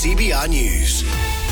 CBR News.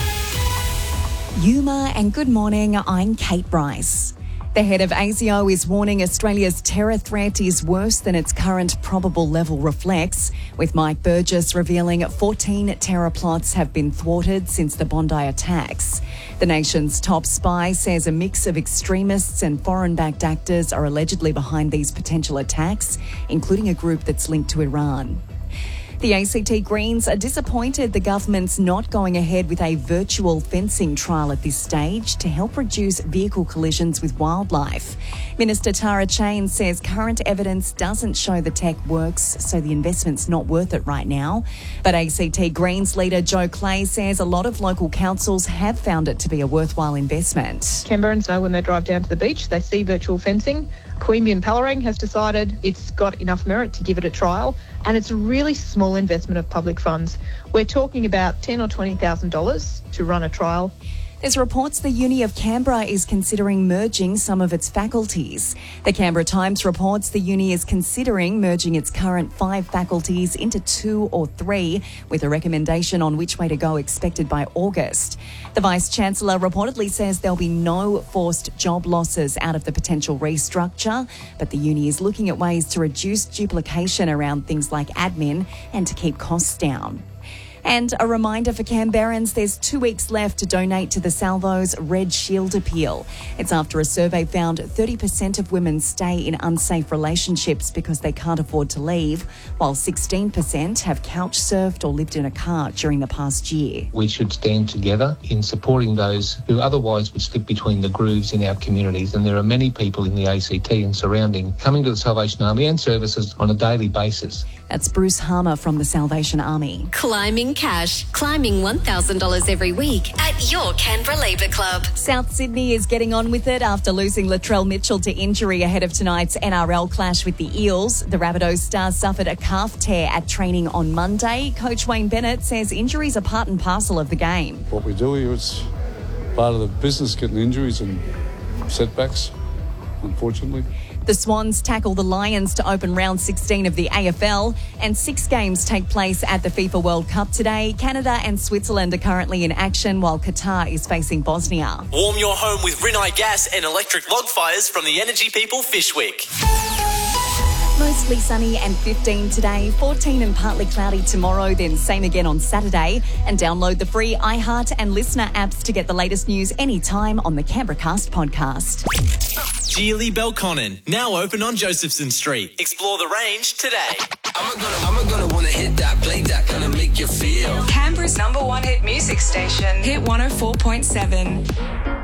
Yuma and good morning, I'm Kate Bryce. The head of ASIO is warning Australia's terror threat is worse than its current probable level reflects, with Mike Burgess revealing 14 terror plots have been thwarted since the Bondi attacks. The nation's top spy says a mix of extremists and foreign-backed actors are allegedly behind these potential attacks, including a group that's linked to Iran. The ACT Greens are disappointed the government's not going ahead with a virtual fencing trial at this stage to help reduce vehicle collisions with wildlife. Minister Tara Cheyne says current evidence doesn't show the tech works, so the investment's not worth it right now. But ACT Greens leader Joe Clay says a lot of local councils have found it to be a worthwhile investment. Canberrans know when they drive down to the beach, they see virtual fencing. Queanbeyan and Pellerang has decided it's got enough merit to give it a trial, and it's a really small investment of public funds. We're talking about $10,000 or $20,000 to run a trial. There's reports the Uni of Canberra is considering merging some of its faculties. The Canberra Times reports the uni is considering merging its current 5 faculties into 2 or 3, with a recommendation on which way to go expected by August. The Vice-Chancellor reportedly says there'll be no forced job losses out of the potential restructure, but the uni is looking at ways to reduce duplication around things like admin and to keep costs down. And a reminder for Canberrans, there's 2 weeks left to donate to the Salvo's Red Shield appeal. It's after a survey found 30% of women stay in unsafe relationships because they can't afford to leave, while 16% have couch surfed or lived in a car during the past year. We should stand together in supporting those who otherwise would slip between the grooves in our communities, and there are many people in the ACT and surrounding coming to the Salvation Army and services on a daily basis. That's Bruce Harmer from the Salvation Army. Climbing cash. Climbing $1,000 every week at your Canberra Labour Club. South Sydney is getting on with it after losing Latrell Mitchell to injury ahead of tonight's NRL clash with the Eels. The Rabbitohs star suffered a calf tear at training on Monday. Coach Wayne Bennett says injuries are part and parcel of the game. What we do here is part of the business, getting injuries and setbacks, unfortunately. The Swans tackle the Lions to open round 16 of the AFL, and 6 games take place at the FIFA World Cup today. Canada and Switzerland are currently in action, while Qatar is facing Bosnia. Warm your home with Rinnai gas and electric log fires from the Energy People Fishwick. Mostly sunny and 15 today, 14 and partly cloudy tomorrow, then same again on Saturday. And download the free iHeart and Listener apps to get the latest news anytime on the Canberra Cast podcast. Geely Belconnen, now open on Josephson Street. Explore the range today. I'm gonna wanna hit that, play that, gonna make you feel. Canberra's #1 hit music station, Hit 104.7.